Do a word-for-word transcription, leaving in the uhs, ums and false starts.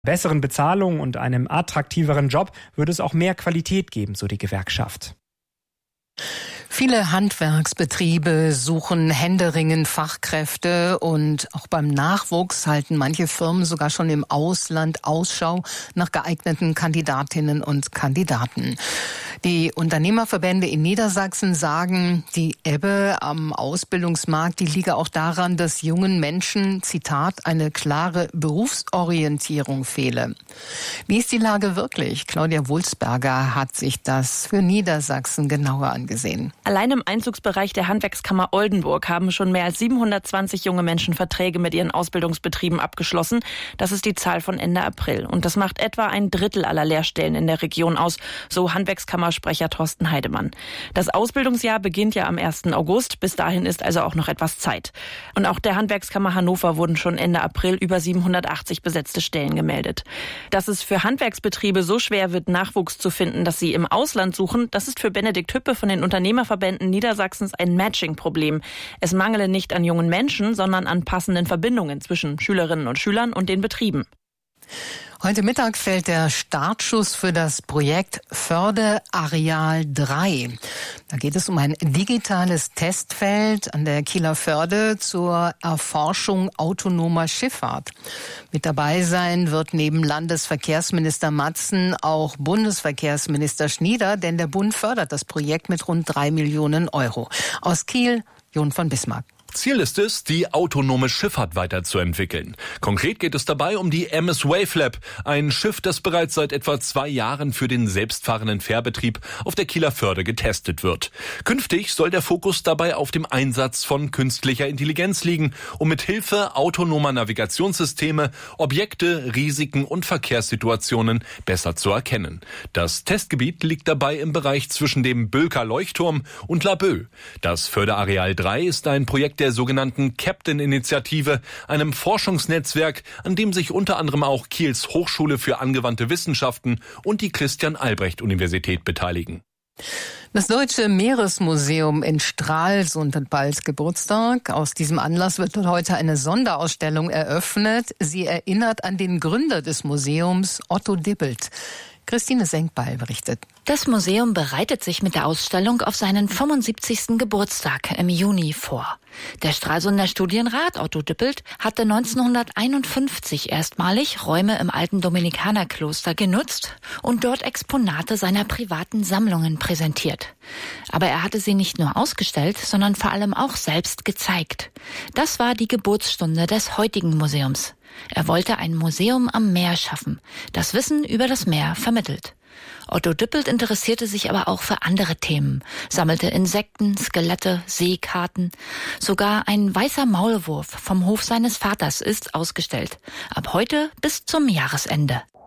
besseren Bezahlung und einem attraktiveren Job würde es auch mehr Qualität geben, so die Gewerkschaft. Viele Handwerksbetriebe suchen händeringend Fachkräfte und auch beim Nachwuchs halten manche Firmen sogar schon im Ausland Ausschau nach geeigneten Kandidatinnen und Kandidaten. Die Unternehmerverbände in Niedersachsen sagen, die Ebbe am Ausbildungsmarkt, die liege auch daran, dass jungen Menschen, Zitat, eine klare Berufsorientierung fehle. Wie ist die Lage wirklich? Claudia Wulsberger hat sich das für Niedersachsen genauer angesehen. Allein im Einzugsbereich der Handwerkskammer Oldenburg haben schon mehr als siebenhundertzwanzig junge Menschen Verträge mit ihren Ausbildungsbetrieben abgeschlossen. Das ist die Zahl von Ende April. Und das macht etwa ein Drittel aller Lehrstellen in der Region aus, so Handwerkskammersprecher Thorsten Heidemann. Das Ausbildungsjahr beginnt ja am ersten August. Bis dahin ist also auch noch etwas Zeit. Und auch der Handwerkskammer Hannover wurden schon Ende April über siebenhundertachtzig besetzte Stellen gemeldet. Dass es für Handwerksbetriebe so schwer wird, Nachwuchs zu finden, dass sie im Ausland suchen, das ist für Benedikt Hüppe von den Unternehmerverbänden Niedersachsens ein Matching-Problem. Es mangele nicht an jungen Menschen, sondern an passenden Verbindungen zwischen Schülerinnen und Schülern und den Betrieben. Heute Mittag fällt der Startschuss für das Projekt Förde-Areal drei. Da geht es um ein digitales Testfeld an der Kieler Förde zur Erforschung autonomer Schifffahrt. Mit dabei sein wird neben Landesverkehrsminister Matzen auch Bundesverkehrsminister Schnieder, denn der Bund fördert das Projekt mit rund drei Millionen Euro. Aus Kiel, Jon von Bismarck. Ziel ist es, die autonome Schifffahrt weiterzuentwickeln. Konkret geht es dabei um die M S Wavelab, ein Schiff, das bereits seit etwa zwei Jahren für den selbstfahrenden Fährbetrieb auf der Kieler Förde getestet wird. Künftig soll der Fokus dabei auf dem Einsatz von künstlicher Intelligenz liegen, um mit Hilfe autonomer Navigationssysteme Objekte, Risiken und Verkehrssituationen besser zu erkennen. Das Testgebiet liegt dabei im Bereich zwischen dem Bölker Leuchtturm und Laboe. Das Förde-Areal drei ist ein Projekt der sogenannten Captain-Initiative, einem Forschungsnetzwerk, an dem sich unter anderem auch Kiels Hochschule für angewandte Wissenschaften und die Christian-Albrecht-Universität beteiligen. Das Deutsche Meeresmuseum in Stralsund hat bald Geburtstag. Aus diesem Anlass wird dort heute eine Sonderausstellung eröffnet. Sie erinnert an den Gründer des Museums, Otto Dibelt. Christine Senkbeil berichtet. Das Museum bereitet sich mit der Ausstellung auf seinen fünfundsiebzigsten Geburtstag im Juni vor. Der Stralsunder Studienrat Otto Dibelt hatte neunzehnhunderteinundfünfzig erstmalig Räume im alten Dominikanerkloster genutzt und dort Exponate seiner privaten Sammlungen präsentiert. Aber er hatte sie nicht nur ausgestellt, sondern vor allem auch selbst gezeigt. Das war die Geburtsstunde des heutigen Museums. Er wollte ein Museum am Meer schaffen, das Wissen über das Meer vermittelt. Otto Dibelt interessierte sich aber auch für andere Themen, sammelte Insekten, Skelette, Seekarten. Sogar ein weißer Maulwurf vom Hof seines Vaters ist ausgestellt. Ab heute bis zum Jahresende.